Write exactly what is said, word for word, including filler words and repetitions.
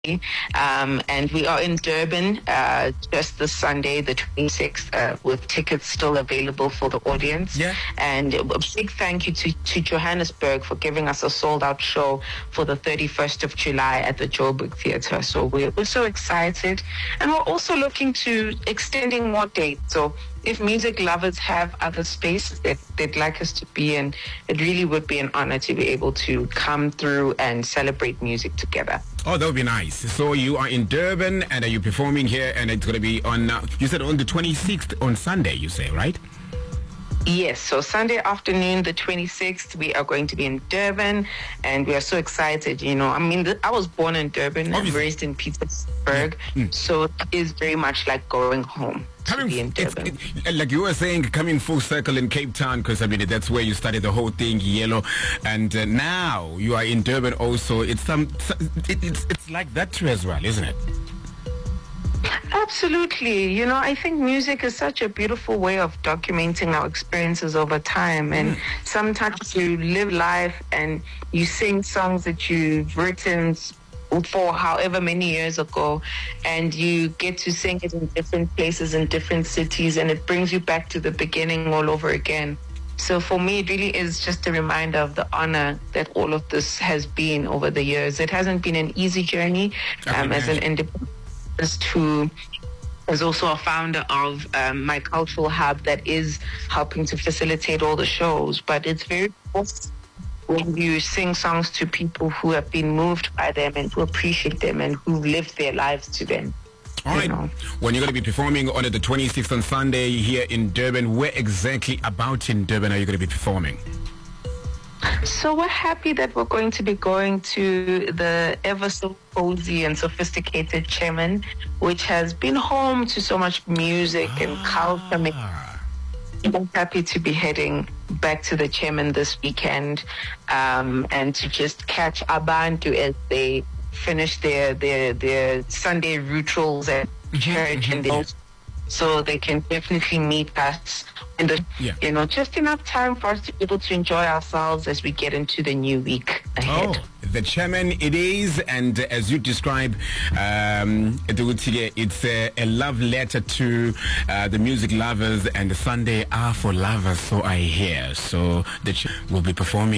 Um, and we are in Durban uh, just this Sunday, the twenty-sixth, uh, with tickets still available for the audience. Yeah. And a big thank you to, to Johannesburg for giving us a sold-out show for the thirty-first of July at the Joburg Theatre. So we're, we're so excited. And we're also looking to extending more dates. So if music lovers have other spaces that they'd like us to be in, it really would be an honor to be able to come through and celebrate music together. Oh, that would be nice. So you are in Durban and are you performing here, and it's going to be on, uh, you said on the twenty-sixth on Sunday, you say, right? Yes, so Sunday afternoon, the twenty-sixth, we are going to be in Durban, and we are so excited. You know, I mean, th- I was born in Durban, I'm raised in Pietersburg, yeah. mm. so it is very much like going home. Coming, in Durban. It, like you were saying, coming full circle in Cape Town, because I mean that's where you started the whole thing, Yellow, and uh, now you are in Durban also. It's some, it, it's it's like that too as well, isn't it? Absolutely. You know, I think music is such a beautiful way of documenting our experiences over time. And mm. sometimes you live life and you sing songs that you've written for however many years ago, and you get to sing it in different places, in different cities, and it brings you back to the beginning all over again. So for me, it really is just a reminder of the honor that all of this has been over the years. It hasn't been an easy journey um, as an independent artist who is also a founder of um, my cultural hub that is helping to facilitate all the shows. But it's very important when you sing songs to people who have been moved by them and who appreciate them and who lived their lives to them. All right. Know. When you're going to be performing on the twenty-sixth on Sunday here in Durban, where exactly about in Durban are you going to be performing? So we're happy that we're going to be going to the ever so cozy and sophisticated Chairman, which has been home to so much music ah. and culture. I'm happy to be heading back to the Chairman this weekend um, and to just catch Abantu as they finish their their, their Sunday rituals at church, mm-hmm. and they, so they can definitely meet us. And the, yeah. you know, just enough time for us to be able to enjoy ourselves as we get into the new week ahead. Oh, the Chairman it is, and as you describe, um, it's a, a love letter to uh, the music lovers, and the Sunday are for lovers, so I hear. So the ch- will be performing